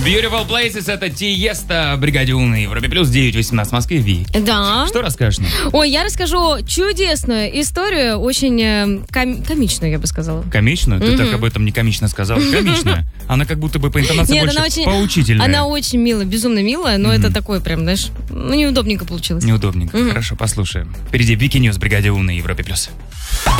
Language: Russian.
Beautiful Places — это Тиеста, бригаде У на Европе Плюс, 9:18 в Москве. Ви. Да. Что расскажешь нам? Ой, я расскажу чудесную историю, очень комичную, я бы сказала. Комичную? Ты так об этом не комично сказала. Комичная. Она как будто бы по интонации Нет, больше она очень, поучительная. она очень милая, безумно милая, но это такое прям, знаешь, неудобненько получилось. Неудобненько. Хорошо, послушаем. Впереди Вики Ньюс, бригаде У на Европе Плюс.